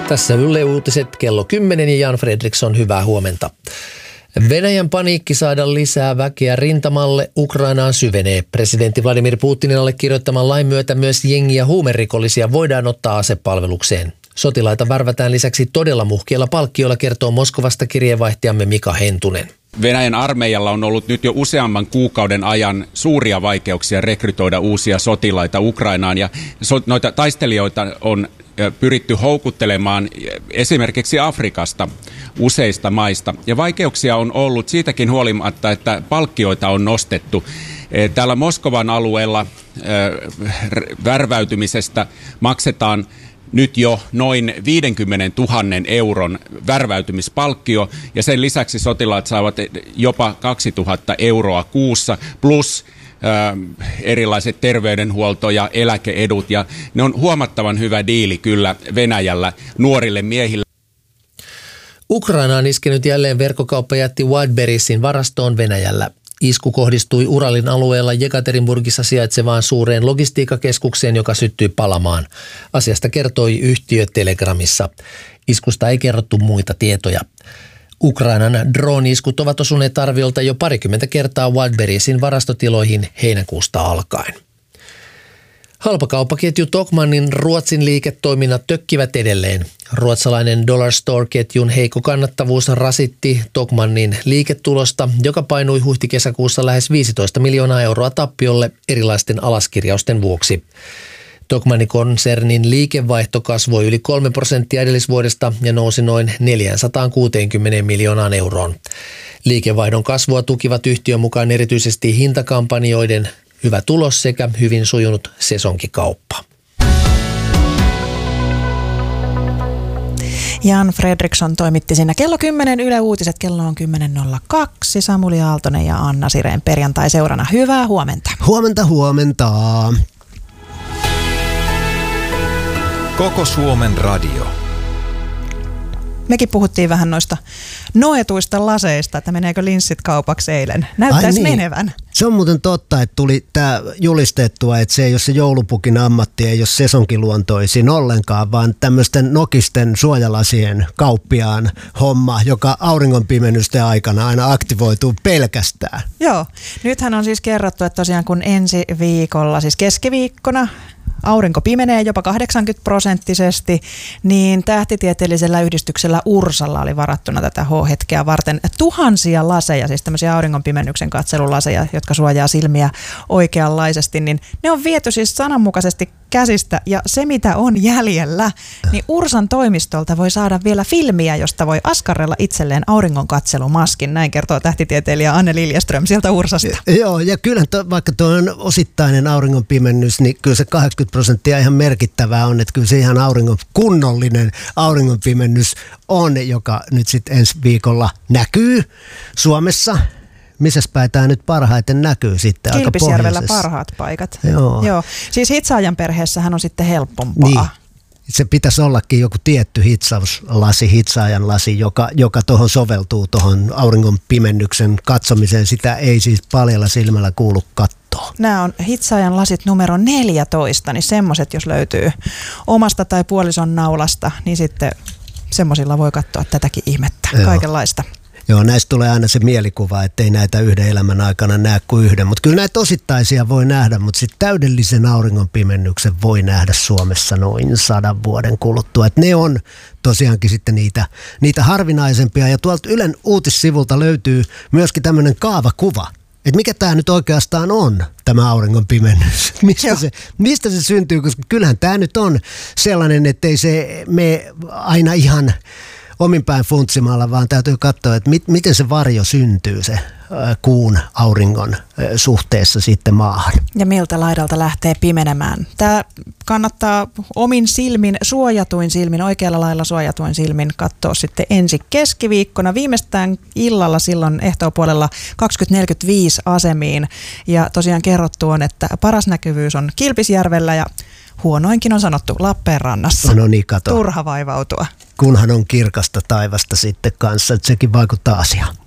Tässä Yle Uutiset kello 10 ja Jan Fredriksson, hyvää huomenta. Venäjän paniikki saada lisää väkeä rintamalle Ukrainaan syvenee. Presidentti Vladimir Putinin allekirjoittaman lain myötä myös jengi- ja huumerikollisia voidaan ottaa asepalvelukseen. Sotilaita värvätään lisäksi todella muhkeilla palkkioilla, kertoo Moskovasta kirjeenvaihtajamme Mika Hentunen. Venäjän armeijalla on ollut nyt jo useamman kuukauden ajan suuria vaikeuksia rekrytoida uusia sotilaita Ukrainaan ja noita taistelijoita on pyritty houkuttelemaan esimerkiksi Afrikasta useista maista. Ja vaikeuksia on ollut siitäkin huolimatta, että palkkioita on nostettu. Täällä Moskovan alueella värväytymisestä maksetaan nyt jo noin 50 000 euron värväytymispalkkio ja sen lisäksi sotilaat saavat jopa 2 000 euroa kuussa plus erilaiset terveydenhuolto- ja eläkeedut, ja ne on huomattavan hyvä diili kyllä Venäjällä nuorille miehille. Ukraina on iskenyt jälleen verkkokauppajätti Wildberriesin varastoon Venäjällä. Isku kohdistui Uralin alueella Jekaterinburgissa sijaitsevaan suureen logistiikkakeskukseen, joka syttyi palamaan. Asiasta kertoi yhtiö Telegramissa. Iskusta ei kerrottu muita tietoja. Ukrainan drone-iskut ovat osuneet arviolta jo 20 kertaa Wildberriesin varastotiloihin heinäkuusta alkaen. Halpakauppaketju Tokmannin Ruotsin liiketoiminnat tökkivät edelleen. Ruotsalainen Dollar Store-ketjun heikko kannattavuus rasitti Tokmannin liiketulosta, joka painui huhti-kesäkuussa lähes 15 miljoonaa euroa tappiolle erilaisten alaskirjausten vuoksi. Tokmanni-konsernin liikevaihto kasvoi yli 3% edellisvuodesta ja nousi noin 460 miljoonaan euroon. Liikevaihdon kasvua tukivat yhtiön mukaan erityisesti hintakampanjoiden hyvä tulos sekä hyvin sujunut sesonkikauppa. Jan Fredriksson toimitti siinä kello 10 Yle Uutiset, kello on 10.02. Samuli Aaltonen ja Anna Sireen perjantai seurana. Hyvää huomenta. Huomenta. Koko Suomen radio. Mekin puhuttiin vähän noista noetuista laseista, että meneekö linssit kaupaksi eilen. Näyttäisi menevän. Se on muuten totta, että tuli tämä julistettua, että se ei ole se joulupukin ammatti, ei ole sesonkiluontoisin ollenkaan, vaan tämmöisten nokisten suojalasien kauppiaan homma, joka auringonpimennysten aikana aina aktivoituu pelkästään. Joo, nythän on siis kerrottu, että tosiaan kun ensi viikolla, siis keskiviikkona, aurinko pimenee jopa 80%, niin tähtitieteellisellä yhdistyksellä Ursalla oli varattuna tätä H-hetkeä varten tuhansia laseja, siis tämmöisiä auringonpimennyksen katselulaseja, jotka suojaa silmiä oikeanlaisesti, niin ne on viety siis sananmukaisesti käsistä, ja se mitä on jäljellä, niin Ursan toimistolta voi saada vielä filmiä, josta voi askarrella itselleen auringonkatselumaskin, näin kertoo tähtitieteilijä Anne Liljeström sieltä Ursasta. Joo, ja kyllä vaikka tuo on osittainen auringonpimennys, niin kyllä se 80% ihan merkittävää on, että kyllä se ihan kunnollinen auringonpimennys on, joka nyt sitten ensi viikolla näkyy Suomessa. Missäs päin tämä nyt parhaiten näkyy sitten? Kilpisjärvellä parhaat paikat. Joo. Siis hitsaajan perheessähän on sitten helpompaa. Niin. Se pitäisi ollakin joku tietty hitsaajan lasi, joka tuohon soveltuu tuohon auringon pimennyksen katsomiseen. Sitä ei siis paljalla silmällä kuulu katsoa. Nämä on hitsaajan lasit numero 14, niin semmoiset jos löytyy omasta tai puolison naulasta, niin sitten semmoisilla voi katsoa tätäkin ihmettä, kaikenlaista. Joo, näistä tulee aina se mielikuva, ettei näitä yhden elämän aikana näe kuin yhden. Mutta kyllä näitä osittaisia voi nähdä, mutta sitten täydellisen auringonpimennyksen voi nähdä Suomessa noin 100 vuoden kuluttua. Et ne on tosiaankin sitten niitä harvinaisempia. Ja tuolta Ylen uutissivulta löytyy myöskin tämmöinen kaavakuva. Että mikä tämä nyt oikeastaan on, tämä auringonpimennys? Mistä se syntyy? Koska kyllähän tämä nyt on sellainen, ettei se mene aina ihan omin päin funtsimalla, vaan täytyy katsoa, että miten se varjo syntyy se kuun auringon suhteessa sitten maahan. Ja miltä laidalta lähtee pimenemään. Tämä kannattaa omin silmin, suojatuin silmin, oikealla lailla suojatuin silmin katsoa sitten ensi keskiviikkona. Viimeistään illalla silloin ehtoopuolella 20.45 asemiin. Ja tosiaan kerrottu on, että paras näkyvyys on Kilpisjärvellä ja huonoinkin on sanottu Lappeenrannassa. No niin, kato. Turha vaivautua. Kunhan on kirkasta taivasta sitten kanssa, että sekin vaikuttaa asiaan.